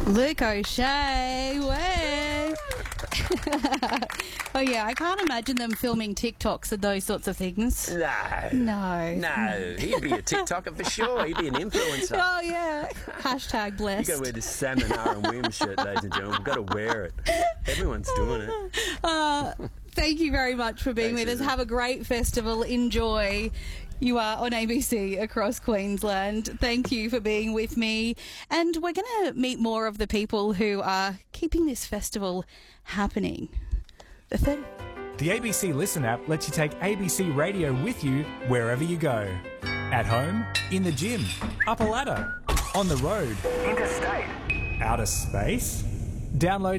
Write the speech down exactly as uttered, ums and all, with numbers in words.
Luke O'Shea, way. Oh yeah, I can't imagine them filming TikToks and those sorts of things. No. No. No. He'd be a TikToker for sure. He'd be an influencer. Oh yeah. Hashtag blessed. You got to wear the Salmon R and Wim shirt, ladies and gentlemen. We've got to wear it. Everyone's doing it. Uh, thank you very much for being Thanks, with us. Susan. Have a great festival. Enjoy. You are on A B C across Queensland. Thank you for being with me. And we're going to meet more of the people who are keeping this festival happening. The third. The A B C Listen app lets you take A B C Radio with you wherever you go. At home, in the gym, up a ladder, on the road, interstate, outer space. Download